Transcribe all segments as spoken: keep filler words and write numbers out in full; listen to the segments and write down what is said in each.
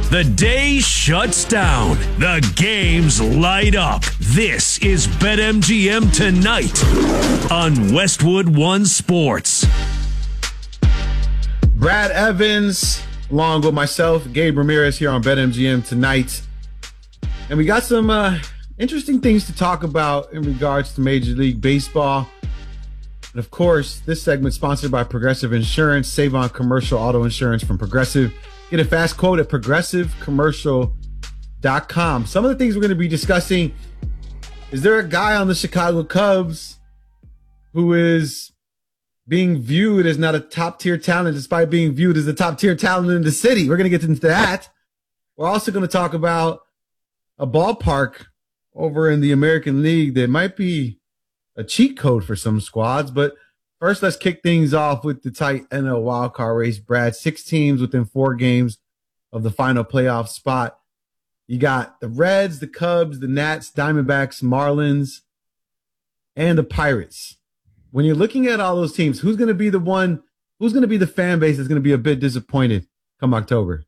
The day shuts down. The games light up. This is BetMGM Tonight on Westwood One Sports. Brad Evans, along with myself, Gabe Ramirez, here on BetMGM Tonight. And we got some uh, interesting things to talk about in regards to Major League Baseball. And of course, this segment sponsored by Progressive Insurance. Save on commercial auto insurance from Progressive. Get a fast quote at progressive commercial dot com. Some of the things we're going to be discussing. Is there a guy on the Chicago Cubs who is being viewed as not a top-tier talent despite being viewed as a top-tier talent in the city? We're going to get into that. We're also going to talk about a ballpark over in the American League that might be a cheat code for some squads. But first, let's kick things off with the tight N L wildcard race. Brad, six teams within four games of the final playoff spot. You got the Reds, the Cubs, the Nats, Diamondbacks, Marlins, and the Pirates. When you're looking at all those teams, who's going to be the one, who's going to be the fan base that's going to be a bit disappointed come October?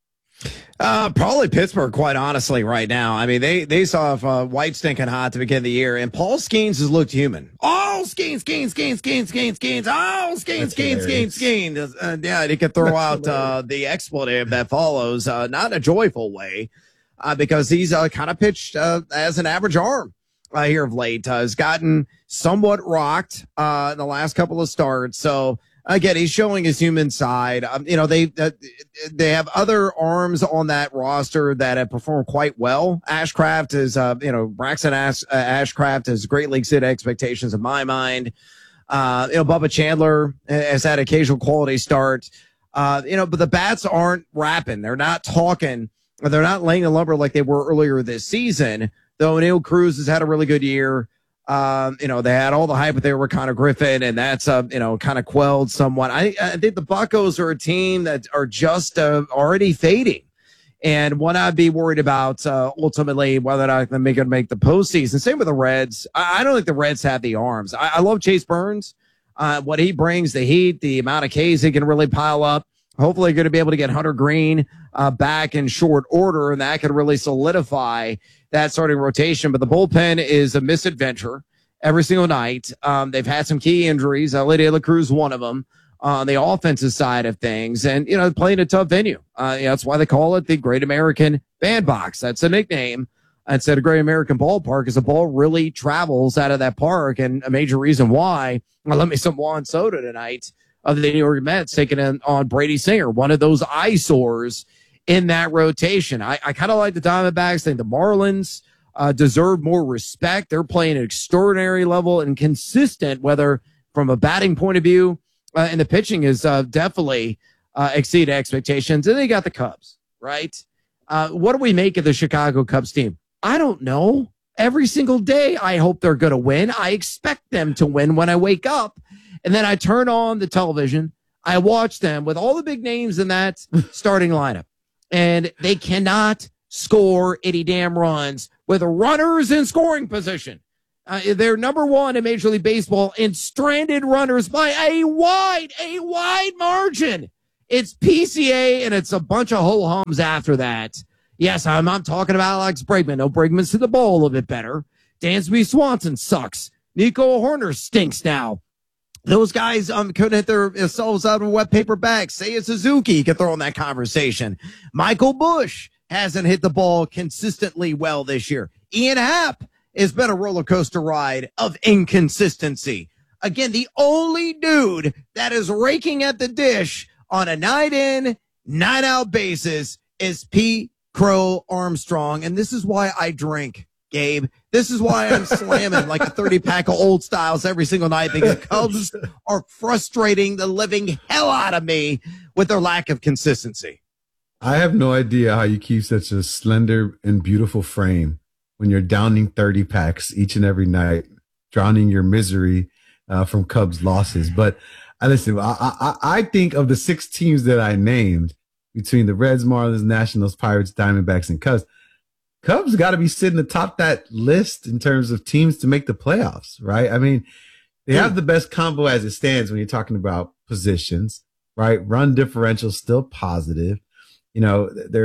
Uh, probably Pittsburgh, quite honestly, right now. I mean, they, they saw uh, white stinking hot to begin the year, and Paul Skeens has looked human. Oh, Skeens, Skeens, Skeens, Skeens, Skeens, Skeens. Oh, Skeens, Skeens, Skeens, Skeens. Uh, yeah, he could throw out uh, the expletive that follows, uh, not in a joyful way, uh, because he's uh, kind of pitched uh, as an average arm uh, here of late. Uh, has gotten somewhat rocked uh, in the last couple of starts, so again, he's showing his human side. Um, you know, they uh, they have other arms on that roster that have performed quite well. Ashcraft is, uh, you know, Braxton Ash, uh, Ashcraft has greatly exceeded expectations in my mind. Uh, you know, Bubba Chandler has had occasional quality start. Uh, you know, but the bats aren't rapping. They're not talking. They're not laying the lumber like they were earlier this season, though Neil Cruz has had a really good year. Um, you know, they had all the hype with their Connor Griffin, and that's, uh, you know, kind of quelled somewhat. I, I think the Buccos are a team that are just uh, already fading. And what I'd be worried about, uh, ultimately, whether or not they're going to make the postseason. Same with the Reds. I, I don't think the Reds have the arms. I, I love Chase Burns. Uh, what he brings, the heat, the amount of Ks he can really pile up. Hopefully going to be able to get Hunter Green uh, back in short order, and that could really solidify that starting rotation. But the bullpen is a misadventure every single night. Um, they've had some key injuries. Ellie De La Cruz, one of them, uh, on the offensive side of things. And, you know, playing a tough venue. Uh, you know, that's why they call it the Great American Bandbox. That's the nickname. Instead of Great American Ballpark, is the ball really travels out of that park. And a major reason why, well, let me some Juan Soto tonight of the New York Mets taking in on Brady Singer, one of those eyesores in that rotation. I, I kind of like the Diamondbacks. I think the Marlins uh, deserve more respect. They're playing an extraordinary level and consistent, whether from a batting point of view, uh, and the pitching is uh, definitely uh, exceeded expectations. And they got the Cubs, right? Uh, what do we make of the Chicago Cubs team? I don't know. Every single day, I hope they're going to win. I expect them to win when I wake up. And then I turn on the television. I watch them with all the big names in that starting lineup. And they cannot score any damn runs with runners in scoring position. Uh, they're number one in Major League Baseball in stranded runners by a wide, a wide margin. It's P C A, and it's a bunch of ho-hums after that. Yes, I'm, I'm talking about Alex Bregman. No, Bregman's to the ball a little bit better. Dansby Swanson sucks. Nico Horner stinks now. Those guys um couldn't hit their, themselves out of a wet paper bag. Seiya Suzuki could throw in that conversation. Michael Busch hasn't hit the ball consistently well this year. Ian Happ has been a roller coaster ride of inconsistency. Again, the only dude that is raking at the dish on a night in, night out basis is Pete Crow Armstrong. And this is why I drink, Gabe. This is why I'm slamming like a thirty pack of Old Styles every single night, because Cubs are frustrating the living hell out of me with their lack of consistency. I have no idea how you keep such a slender and beautiful frame when you're downing thirty packs each and every night, drowning your misery uh, from Cubs losses. But uh, listen, I, I, I think of the six teams that I named between the Reds, Marlins, Nationals, Pirates, Diamondbacks, and Cubs, Cubs got to be sitting atop that list in terms of teams to make the playoffs, right? I mean, they have the best combo as it stands when you're talking about positions, right? Run differential still positive. You know, their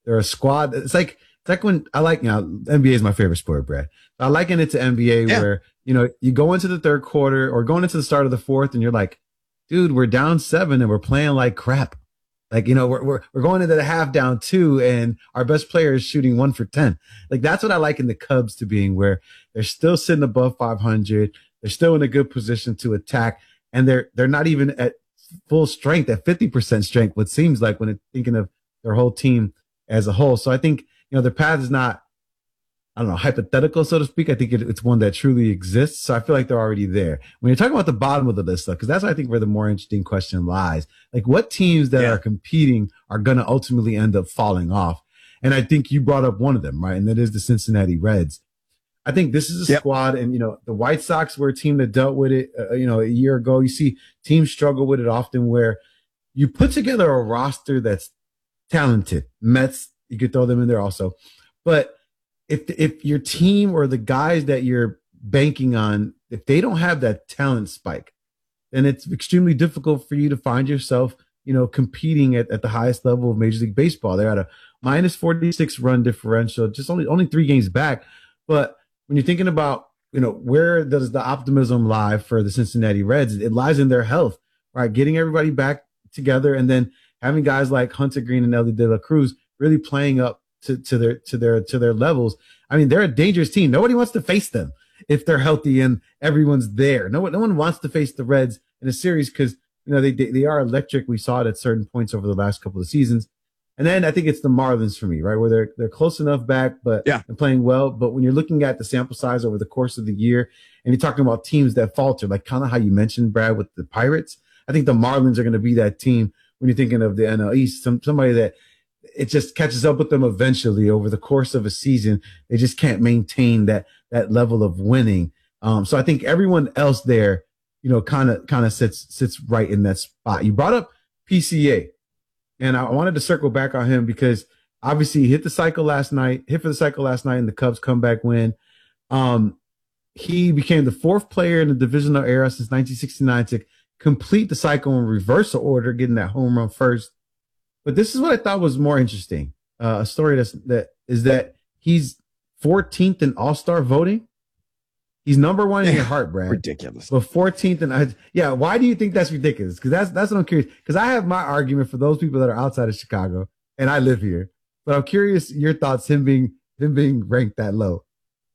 they're a squad. It's like it's like when I like, you know, N B A is my favorite sport, Brad. I liken it to N B A yeah. where, you know, you go into the third quarter or going into the start of the fourth and you're like, dude, we're down seven and we're playing like crap. Like, you know, we're, we're, we're going into the half down two and our best player is shooting one for ten. Like, that's what I like in the Cubs to being, where they're still sitting above five hundred. They're still in a good position to attack, and they're, they're not even at full strength, at fifty percent strength, what seems like when it's thinking of their whole team as a whole. So I think, you know, their path is not, I don't know, hypothetical, so to speak. I think it, it's one that truly exists. So I feel like they're already there. When you're talking about the bottom of the list, though, because that's, I think, where the more interesting question lies. Like, what teams that yeah. are competing are going to ultimately end up falling off? And I think you brought up one of them, right? And that is the Cincinnati Reds. I think this is a yep. squad, and, you know, the White Sox were a team that dealt with it, uh, you know, a year ago. You see teams struggle with it often, where you put together a roster that's talented. Mets, you could throw them in there also. But if if your team or the guys that you're banking on, if they don't have that talent spike, then it's extremely difficult for you to find yourself, you know, competing at, at the highest level of Major League Baseball. They're at a minus forty-six run differential, just only only three games back. But when you're thinking about, you know, where does the optimism lie for the Cincinnati Reds? It lies in their health, right? Getting everybody back together, and then having guys like Hunter Green and Elly De La Cruz really playing up to, to their to their to their levels. I mean, they're a dangerous team. Nobody wants to face them if they're healthy and everyone's there. No one, no one wants to face the Reds in a series because, you know, they they are electric. We saw it at certain points over the last couple of seasons. And then I think it's the Marlins for me, right, where they're they're close enough back, but yeah. they're playing well. But when you're looking at the sample size over the course of the year, and you're talking about teams that falter, like kind of how you mentioned, Brad, with the Pirates, I think the Marlins are going to be that team when you're thinking of the N L East. Some somebody that it just catches up with them eventually over the course of a season. They just can't maintain that that level of winning. Um, so I think everyone else there, you know, kind of kind of sits sits right in that spot. You brought up P C A. And I wanted to circle back on him because obviously he hit the cycle last night, hit for the cycle last night in the Cubs comeback win. Um, he became the fourth player in the divisional era since nineteen sixty-nine to complete the cycle in reversal order, getting that home run first. But this is what I thought was more interesting. Uh, a story that's, that is that he's fourteenth in All-Star voting. He's number one in your heart, Brad. Ridiculous. But fourteenth, and I, yeah, why do you think that's ridiculous? Because that's that's what I'm curious. Because I have my argument for those people that are outside of Chicago, and I live here. But I'm curious your thoughts. Him being him being ranked that low.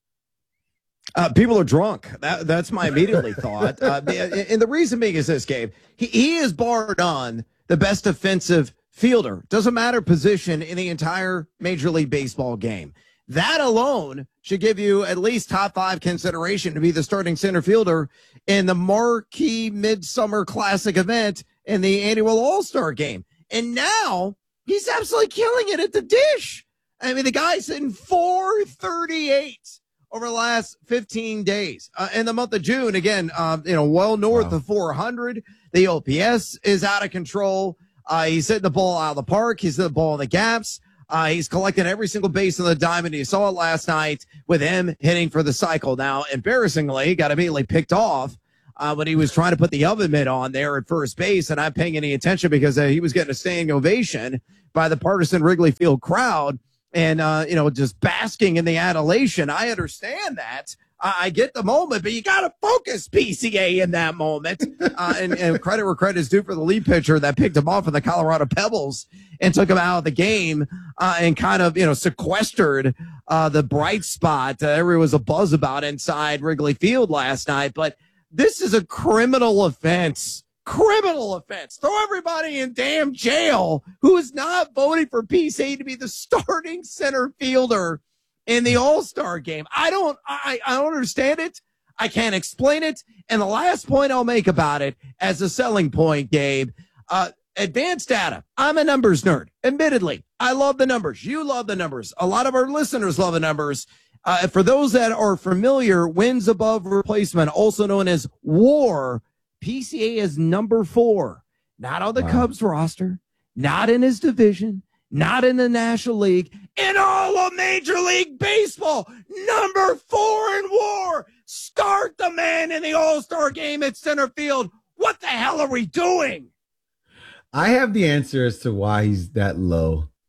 Uh, people are drunk. That, that's my immediately thought. Uh, and the reason being is this, Gabe. He he is bar none the best defensive fielder. Doesn't matter position in the entire Major League Baseball game. That alone should give you at least top five consideration to be the starting center fielder in the marquee Midsummer Classic event in the annual All-Star game. And now he's absolutely killing it at the dish. I mean, the guy's hitting four thirty-eight over the last fifteen days. Uh, in the month of June, again, uh, you know, well north wow. of four hundred. The O P S is out of control. Uh, he's hitting the ball out of the park. He's hitting the ball in the gaps. Uh, he's collecting every single base on the diamond. You saw it last night with him hitting for the cycle. Now, embarrassingly, got immediately picked off uh, when he was trying to put the oven mitt on there at first base, and I'm paying any attention because uh, he was getting a standing ovation by the partisan Wrigley Field crowd and, uh, you know, just basking in the adulation. I understand that. I get the moment, but you got to focus P C A in that moment. Uh, and, and credit where credit is due for the lead pitcher that picked him off in the Colorado Pebbles and took him out of the game uh, and kind of, you know, sequestered uh, the bright spot uh, there was a buzz about inside Wrigley Field last night. But this is a criminal offense. Criminal offense. Throw everybody in damn jail who is not voting for P C A to be the starting center fielder in the All-Star game. I don't, I, I don't understand it. I can't explain it. And the last point I'll make about it as a selling point, Gabe, uh, advanced data. I'm a numbers nerd. Admittedly, I love the numbers. You love the numbers. A lot of our listeners love the numbers. Uh, for those that are familiar, wins above replacement, also known as WAR, P C A is number four. Not on the wow. Cubs roster, not in his division, not in the National League, in all of Major League Baseball. Number four in WAR. Start the man in the All-Star game at center field. What the hell are we doing? I have the answer as to why he's that low.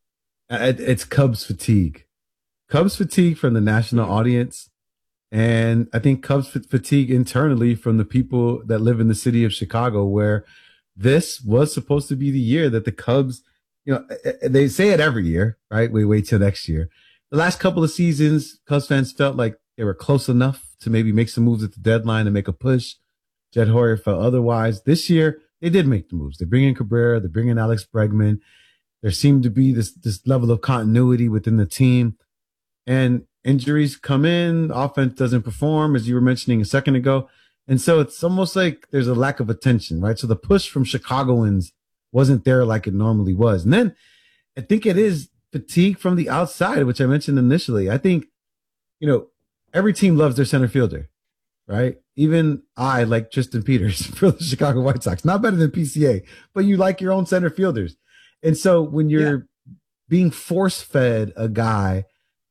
It, it's Cubs fatigue. Cubs fatigue from the national audience. And I think Cubs fatigue internally from the people that live in the city of Chicago, where this was supposed to be the year that the Cubs, you know, they say it every year, right? We wait till next year. The last couple of seasons, Cubs fans felt like they were close enough to maybe make some moves at the deadline and make a push. Jed Hoyer felt otherwise. This year, they did make the moves. They bring in Cabrera. They bring in Alex Bregman. There seemed to be this, this level of continuity within the team. And injuries come in, offense doesn't perform, as you were mentioning a second ago. And so it's almost like there's a lack of attention, right? So the push from Chicagoans wasn't there like it normally was. And then I think it is fatigue from the outside, which I mentioned initially. I think, you know, every team loves their center fielder, right? Even I like Tristan Peters for the Chicago White Sox. Not better than P C A, but you like your own center fielders. And so when you're yeah. being force-fed a guy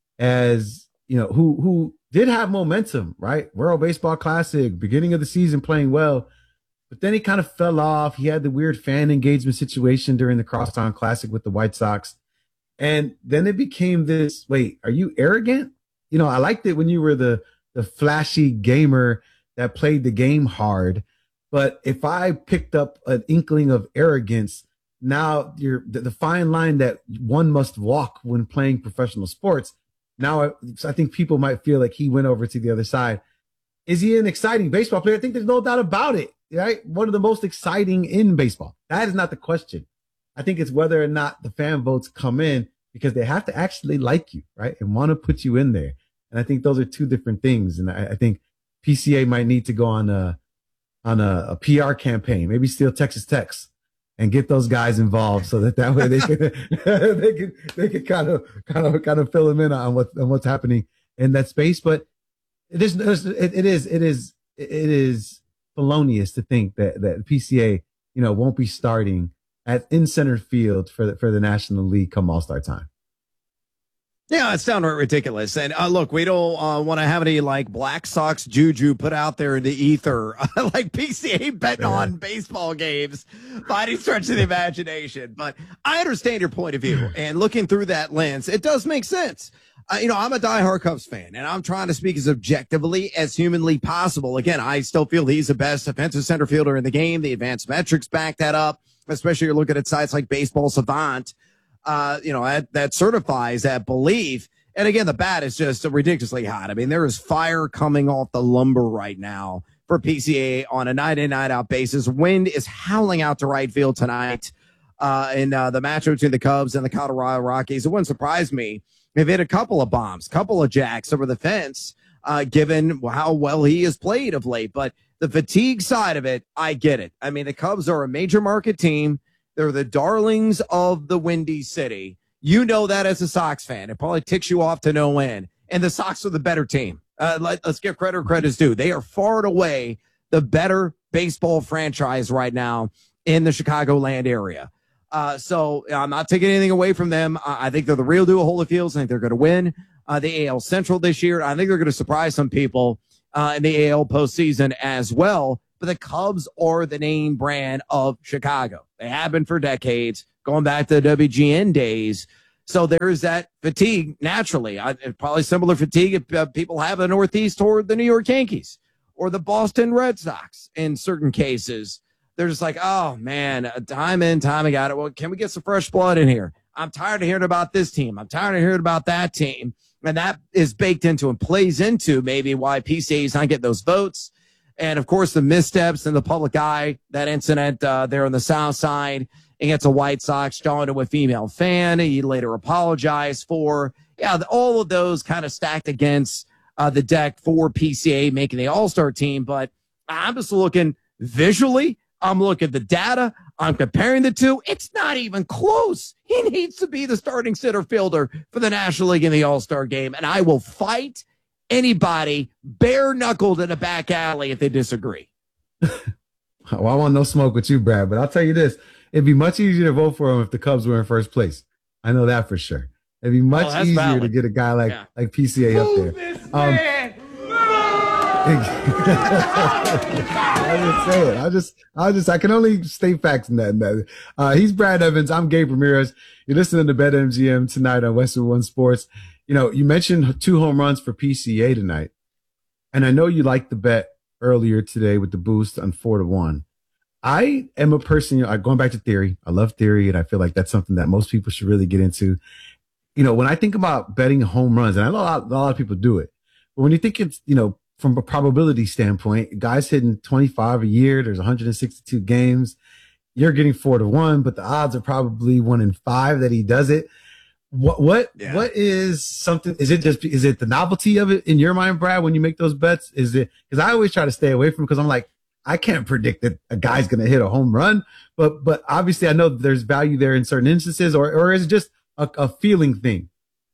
as, you know, who who did have momentum, right? World Baseball Classic, beginning of the season playing well, but then he kind of fell off. He had the weird fan engagement situation during the Crosstown Classic with the White Sox. And then it became this, wait, are you arrogant? You know, I liked it when you were the the flashy gamer that played the game hard. But if I picked up an inkling of arrogance, now you're the, the fine line that one must walk when playing professional sports. Now I, I think people might feel like he went over to the other side. Is he an exciting baseball player? I think there's no doubt about it, right? One of the most exciting in baseball. That is not the question. I think it's whether or not the fan votes come in because they have to actually like you, right? And want to put you in there. And I think those are two different things. And I, I think P C A might need to go on a, on a, a P R campaign, maybe steal Texas Tech's and get those guys involved so that that way they can, they can, they can kind of, kind of, kind of fill them in on what, on what's happening in that space. But it is, it, it is, it is, it is felonious to think that, that P C A, you know, won't be starting at in center field for the, for the National League come All-Star time. Yeah, it's downright ridiculous. And uh, look, we don't uh, want to have any like Black Sox juju put out there in the ether, like P C A betting yeah. on baseball games by any stretch of the imagination. But I understand your point of view, and looking through that lens, it does make sense. Uh, you know, I'm a diehard Cubs fan, and I'm trying to speak as objectively as humanly possible. Again, I still feel he's the best defensive center fielder in the game. The advanced metrics back that up, especially you're looking at sites like Baseball Savant. Uh, you know, that, that certifies that belief. And again, the bat is just ridiculously hot. I mean, there is fire coming off the lumber right now for P C A on a night in, night out basis. Wind is howling out to right field tonight. Uh, in uh, the matchup between the Cubs and the Colorado Rockies, it wouldn't surprise me if it hit a couple of bombs, couple of jacks over the fence, uh, given how well he has played of late. But the fatigue side of it, I get it. I mean, the Cubs are a major market team. They're the darlings of the Windy City. You know that as a Sox fan. It probably ticks you off to no end. And the Sox are the better team. Uh, let, let's give credit where credit is due. They are far and away the better baseball franchise right now in the Chicagoland area. Uh, so I'm not taking anything away from them. Uh, I think they're the real deal of Holyfields. I think they're going to win uh, the A L Central this year. I think they're going to surprise some people uh, in the A L postseason as well. But the Cubs are the name brand of Chicago. They have been for decades, going back to the W G N days. So there's that fatigue naturally. I, probably similar fatigue if uh, people have the Northeast toward the New York Yankees or the Boston Red Sox in certain cases. They're just like, oh, man, time in, time out. Well, can we get some fresh blood in here? I'm tired of hearing about this team. I'm tired of hearing about that team. And that is baked into and plays into maybe why P C A is not getting those votes. And, of course, the missteps in the public eye, that incident uh, there on the South Side against a White Sox, joined to a female fan. He later apologized for. Yeah, all of those kind of stacked against uh, the deck for P C A making the All-Star team. But I'm just looking visually. I'm looking at the data. I'm comparing the two. It's not even close. He needs to be the starting center fielder for the National League in the All-Star game. And I will fight anybody bare-knuckled in a back alley if they disagree. Well, I want no smoke with you, Brad, but I'll tell you this. It'd be much easier to vote for him if the Cubs were in first place. I know that for sure. It'd be much oh, easier valid. to get a guy like, yeah. like P C A Move up there. Um, I just say it. I just, I just, I can only state facts in that. In that. Uh, he's Brad Evans. I'm Gabe Ramirez. You're listening to BetMGM tonight on Westwood One Sports. You know, you mentioned two home runs for P C A tonight, and I know you liked the bet earlier today with the boost on four to one. I am a person, you know, going back to theory. I love theory, and I feel like that's something that most people should really get into. You know, when I think about betting home runs, and I know a lot, a lot of people do it, but when you think it's, you know, from a probability standpoint, guys hitting twenty-five a year, there's one hundred sixty-two games, you're getting four to one, but the odds are probably one in five that he does it. What, what, yeah. what is something, is it just, is it the novelty of it in your mind, Brad, when you make those bets? Is it, cause I always try to stay away from it because I'm like, I can't predict that a guy's going to hit a home run, but, but obviously I know that there's value there in certain instances, or, or is it just a, a feeling thing?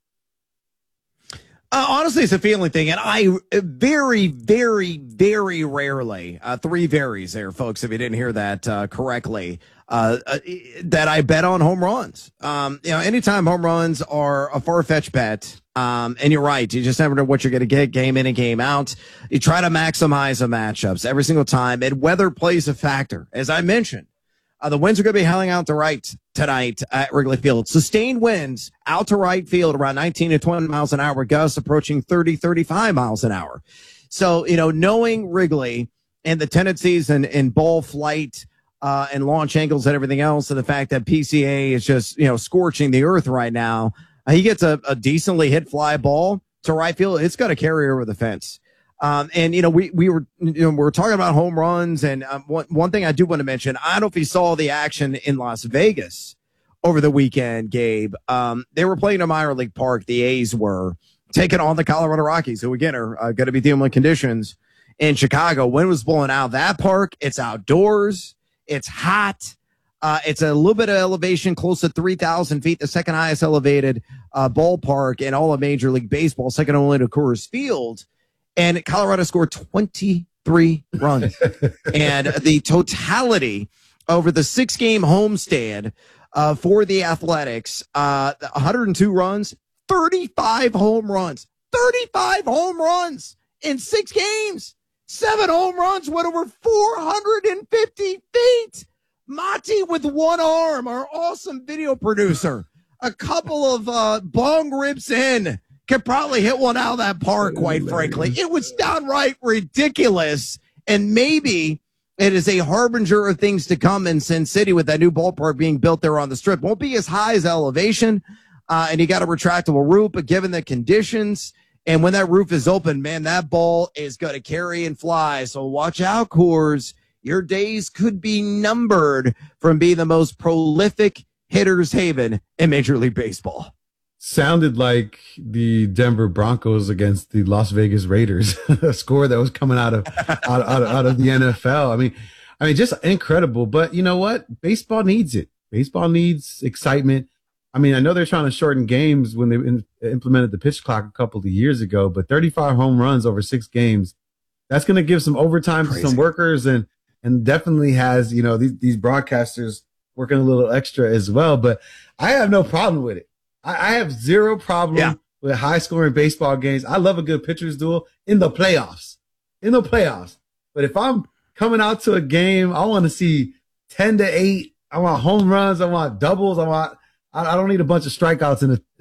Uh, honestly, it's a feeling thing, and I very, very, very rarely, uh, three varies there, folks, if you didn't hear that uh, correctly, uh, uh, that I bet on home runs. Um, you know, anytime home runs are a far-fetched bet, um, and you're right, you just never know what you're going to get game in and game out. You try to maximize the matchups every single time, and weather plays a factor. As I mentioned, Uh, the winds are going to be howling out to right tonight at Wrigley Field. Sustained winds out to right field around nineteen to twenty miles an hour, gusts approaching thirty, thirty-five miles an hour. So, you know, knowing Wrigley and the tendencies and, and ball flight uh, and launch angles and everything else, and the fact that P C A is just, you know, scorching the earth right now, uh, he gets a, a decently hit fly ball to right field. It's going to carry over the fence. Um, and, you know, we, we were, you know, we were talking about home runs. And um, one, one thing I do want to mention, I don't know if you saw the action in Las Vegas over the weekend, Gabe. Um, they were playing a minor league park. The A's were taking on the Colorado Rockies, who again are uh, going to be dealing with conditions in Chicago. Wind was blowing out that park. It's outdoors. It's hot. Uh, it's a little bit of elevation, close to three thousand feet, the second highest elevated uh, ballpark in all of Major League Baseball, second only to Coors Field. And Colorado scored twenty-three runs. And the totality over the six-game homestand uh, for the Athletics, uh, one hundred two runs, thirty-five home runs. thirty-five home runs in six games. Seven home runs went over four hundred fifty feet. Monty with one arm, our awesome video producer. A couple of uh, bong rips in. Could probably hit one out of that park, quite frankly. It was downright ridiculous. And maybe it is a harbinger of things to come in Sin City with that new ballpark being built there on the Strip. Won't be as high as elevation, uh, and you got a retractable roof, but given the conditions, and when that roof is open, man, that ball is going to carry and fly. So watch out, Coors. Your days could be numbered from being the most prolific hitter's haven in Major League Baseball. Sounded like the Denver Broncos against the Las Vegas Raiders, a score that was coming out of, out, out, out of the N F L. I mean, I mean, just incredible. But you know what? Baseball needs it. Baseball needs excitement. I mean, I know they're trying to shorten games when they in, implemented the pitch clock a couple of years ago, but thirty-five home runs over six games, that's going to give some overtime Crazy. to some workers, and and definitely has, you know, these, these broadcasters working a little extra as well. But I have no problem with it. I have zero problem yeah. with high scoring baseball games. I love a good pitcher's duel in the playoffs, in the playoffs. But if I'm coming out to a game, I want to see ten to eight. I want home runs. I want doubles. I want, I don't need a bunch of strikeouts in the